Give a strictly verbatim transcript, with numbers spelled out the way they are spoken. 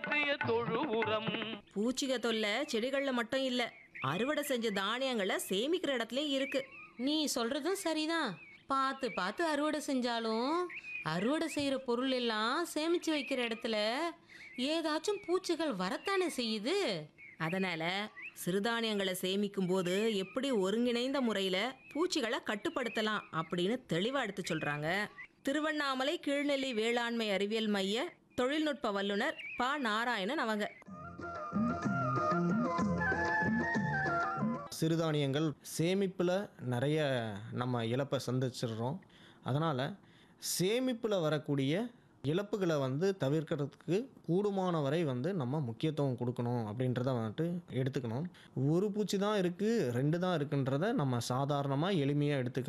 கட்டிய தொழு உரம். பூச்சிக தொல்லை செடிகள்ல மட்டும் இல்ல, அறுவடை செஞ்ச தானியங்களை சேமிக்கிற இடத்துலயும் இருக்கு. நீ சொல்றதும் சரிதான். பார்த்து பார்த்து அறுவடை செஞ்சாலும் அறுவடை செய்யற பொருள் எல்லாம் சேமிச்சு வைக்கிற இடத்துல ஏதாச்சும் பூச்சிகள் வரத்தானே செய்யுது. அதனால சிறுதானியங்களை சேமிக்கும் போது எப்படி ஒருங்கிணைந்த முறையில பூச்சிகளை கட்டுப்படுத்தலாம் அப்படின்னு தெளிவா எடுத்து சொல்றாங்க திருவண்ணாமலை கீழ்நெல்லி வேளாண்மை அறிவியல் மைய தொழில்நுட்ப வல்லுனர் ப நாராயணன் அவங்க. சிறுதானியங்கள் சேமிப்பில் நிறைய நம்ம இழப்பை சந்திச்சிடுறோம். அதனால் சேமிப்பில் வரக்கூடிய இழப்புகளை வந்து தவிர்க்கிறதுக்கு கூடுமான வரை வந்து நம்ம முக்கியத்துவம் கொடுக்கணும் அப்படின்றத வந்துட்டு எடுத்துக்கணும். ஒரு பூச்சி தான் இருக்குது, ரெண்டு தான் இருக்குன்றத நம்ம சாதாரணமாக எளிமையாக எடுத்துக்க